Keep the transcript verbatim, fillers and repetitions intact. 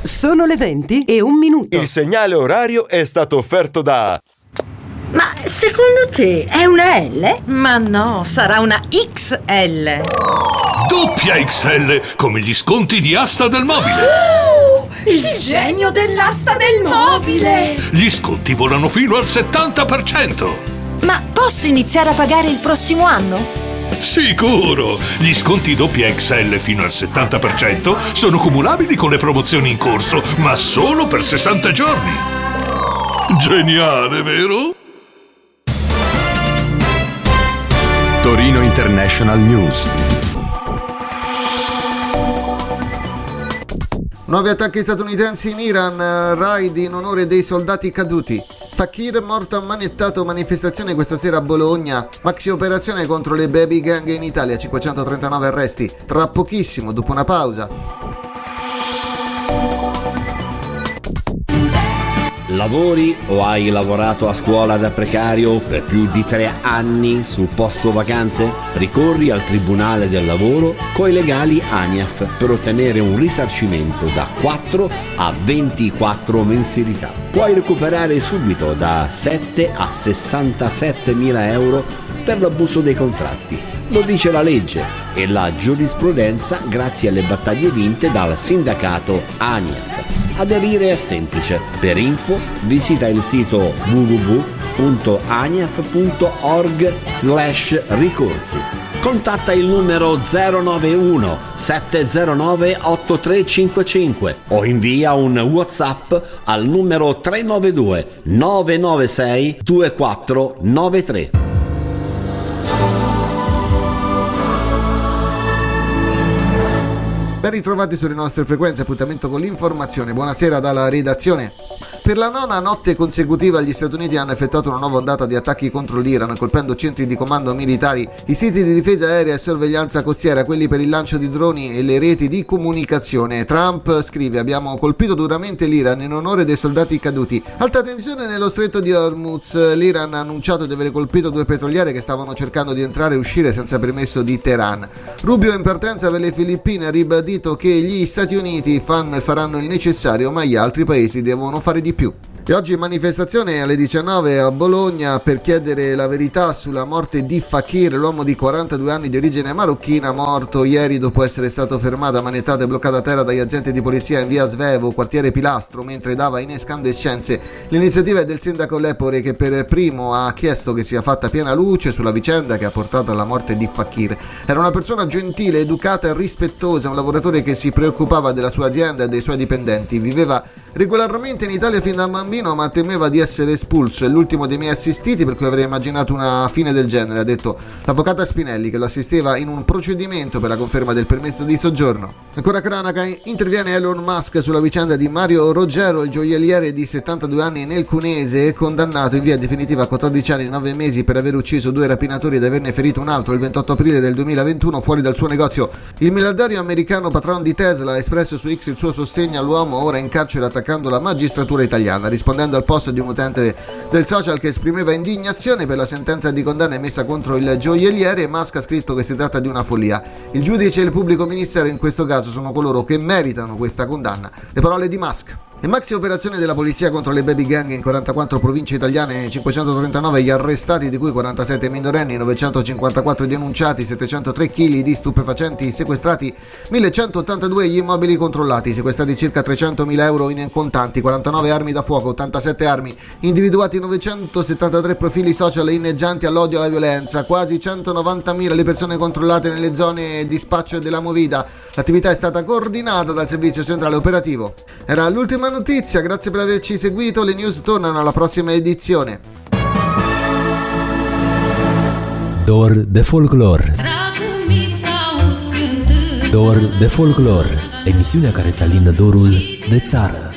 Sono le venti e un minuto. Il segnale orario è stato offerto da... Ma secondo te è una L? Ma no, sarà una X L. Doppia X L, come gli sconti di Asta del Mobile. Oh, il, il genio dell'asta del mobile. Gli sconti volano fino al settanta per cento. Ma posso iniziare a pagare il prossimo anno? Sicuro! Gli sconti doppia X L fino al settanta per cento sono cumulabili con le promozioni in corso, ma solo per sessanta giorni. Geniale, vero? Torino International News. Nuovi attacchi statunitensi in Iran, raid in onore dei soldati caduti. Fakir morto ammanettato, manifestazione questa sera a Bologna. Maxi operazione contro le baby gang in Italia, cinquecentotrentanove arresti. Tra pochissimo, dopo una pausa. Lavori o hai lavorato a scuola da precario per più di tre anni sul posto vacante? Ricorri al Tribunale del Lavoro coi legali ANIAF per ottenere un risarcimento da quattro a ventiquattro mensilità. Puoi recuperare subito da sette a sessantasette mila euro per l'abuso dei contratti. Lo dice la legge e la giurisprudenza grazie alle battaglie vinte dal sindacato ANIAF. Aderire è semplice. Per info visita il sito w w w punto aniaf punto org slash ricorsi. Contatta il numero zero nove uno sette zero nove otto tre cinque cinque o invia un WhatsApp al numero tre nove due nove nove sei due quattro nove tre. Ben ritrovati sulle nostre frequenze, appuntamento con l'informazione. Buonasera dalla redazione. Per la nona notte consecutiva gli Stati Uniti hanno effettuato una nuova ondata di attacchi contro l'Iran, colpendo centri di comando militari, i siti di difesa aerea e sorveglianza costiera, quelli per il lancio di droni e le reti di comunicazione. Trump scrive: abbiamo colpito duramente l'Iran in onore dei soldati caduti. Alta tensione nello stretto di Hormuz. L'Iran ha annunciato di aver colpito due petroliere che stavano cercando di entrare e uscire senza permesso di Teheran. Rubio in partenza per le Filippine ha ribadito che gli Stati Uniti fanno e faranno il necessario, ma gli altri paesi devono fare di più. E oggi manifestazione alle diciannove a Bologna per chiedere la verità sulla morte di Fakir, l'uomo di quarantadue anni di origine marocchina, morto ieri dopo essere stato fermato, ammanettato e bloccato a terra dagli agenti di polizia in via Svevo, quartiere Pilastro, mentre dava in escandescenze. L'iniziativa è del sindaco Lepore, che per primo ha chiesto che sia fatta piena luce sulla vicenda che ha portato alla morte di Fakir. Era una persona gentile, educata e rispettosa, un lavoratore che si preoccupava della sua azienda e dei suoi dipendenti. Viveva regolarmente in Italia fin da bambino, ma temeva di essere espulso. È l'ultimo dei miei assistiti, per cui avrei immaginato una fine del genere, ha detto l'avvocata Spinelli, che lo assisteva in un procedimento per la conferma del permesso di soggiorno. Ancora cronaca, interviene Elon Musk sulla vicenda di Mario Roggero, il gioielliere di settantadue anni nel Cunese, condannato in via definitiva a quattordici anni e nove mesi per aver ucciso due rapinatori ed averne ferito un altro il ventotto aprile del duemilaventuno fuori dal suo negozio. Il miliardario americano, patron di Tesla, ha espresso su X il suo sostegno all'uomo, ora in carcere attaccando la magistratura italiana, rispondendo al post di un utente del social che esprimeva indignazione per la sentenza di condanna emessa contro il gioielliere. Musk ha scritto che si tratta di una follia. Il giudice e il pubblico ministero in questo caso sono coloro che meritano questa condanna. Le parole di Musk. E maxi operazione della polizia contro le baby gang in quarantaquattro province italiane, cinquecentotrentanove gli arrestati, di cui quarantasette minorenni, novecentocinquantaquattro denunciati, settecentotre chili di stupefacenti sequestrati, millecentoottantadue gli immobili controllati, sequestrati circa trecentomila euro in contanti, quarantanove armi da fuoco, ottantasette armi, individuati novecentosettantatré profili social inneggianti all'odio e alla violenza, quasi centonovantamila le persone controllate nelle zone di spaccio della Movida. L'attività è stata coordinata dal servizio centrale operativo. Era l'ultima notizia, grazie per averci seguito, le news tornano alla prossima edizione. Dor de folclor. Dor de folclor, emisiunea care să alină dorul de țară.